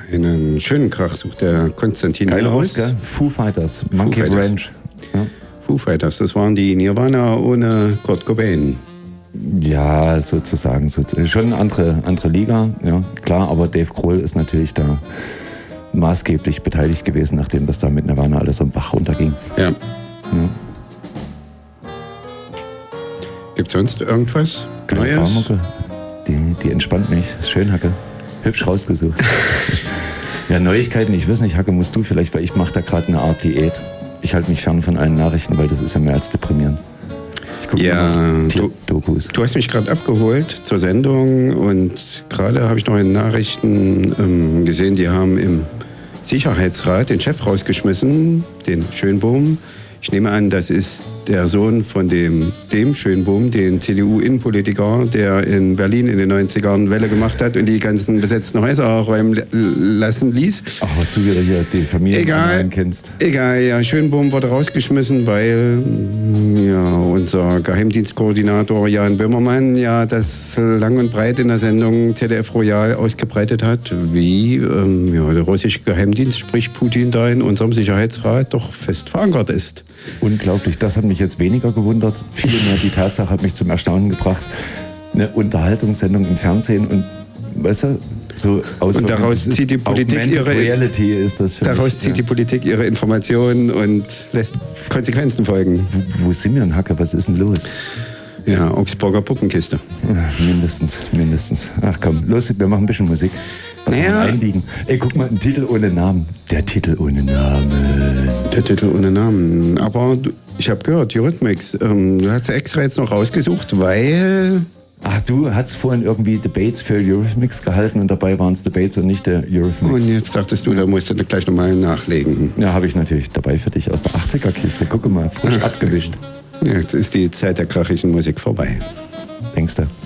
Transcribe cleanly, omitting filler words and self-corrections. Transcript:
Einen schönen Krach sucht der Konstantin Geil aus. gell? Foo Fighters, Monkey Ranch. Ja. Foo Fighters, das waren die Nirvana ohne Kurt Cobain. Ja, sozusagen. Schon eine andere Liga, ja, klar, aber Dave Grohl ist natürlich da maßgeblich beteiligt gewesen, nachdem das da mit Nirvana alles so im Bach runterging. Ja. Gibt es sonst irgendwas Neues? Die entspannt mich. Ist schön, Hacke. Hübsch rausgesucht. Ja, Neuigkeiten, ich weiß nicht, Hacke, musst du vielleicht, weil ich mache da gerade eine Art Diät. Ich halte mich fern von allen Nachrichten, weil das ist ja mehr als deprimierend. Ich gucke Dokus. Du hast mich gerade abgeholt zur Sendung und gerade habe ich noch in Nachrichten gesehen, die haben im Sicherheitsrat den Chef rausgeschmissen, den Schönbohm. Ich nehme an, das ist der Sohn von dem Schönbohm, den CDU-Innenpolitiker, der in Berlin in den 90ern Welle gemacht hat und die ganzen besetzten Häuser räumen lassen ließ. Ach, was du wieder hier die Familie kennst. Egal, ja, Schönbohm wurde rausgeschmissen, weil unser Geheimdienstkoordinator Jan Böhmermann das lang und breit in der Sendung ZDF Royal ausgebreitet hat, wie der russische Geheimdienst, sprich Putin, da in unserem Sicherheitsrat doch fest verankert ist. Unglaublich, das hat mich jetzt weniger gewundert. Vielmehr die Tatsache hat mich zum Erstaunen gebracht. Eine Unterhaltungssendung im Fernsehen und, weißt du, so aus und daraus zieht die Politik ihre Informationen und lässt Konsequenzen folgen. Wo sind wir denn, Hacke? Was ist denn los? Ja, Augsburger Puppenkiste. Mindestens. Ach komm, los, wir machen ein bisschen Musik. Was einliegen. Ey, guck mal, ein Titel ohne Namen. Der Titel ohne Namen. Aber ich habe gehört, Eurythmics, du hast extra jetzt noch rausgesucht, weil... Ach, du hast vorhin irgendwie Debates für Eurythmics gehalten und dabei waren es Debates und nicht der Eurythmics. Und jetzt dachtest du, da musst du gleich nochmal nachlegen. Ja, habe ich natürlich dabei für dich aus der 80er-Kiste. Guck mal, frisch abgewischt. Ja, jetzt ist die Zeit der krachigen Musik vorbei. Denkst du?